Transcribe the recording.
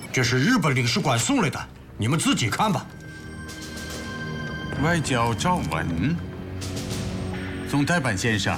这是日本领事馆送来的，你们自己看吧。 外交诏文，总代办先生，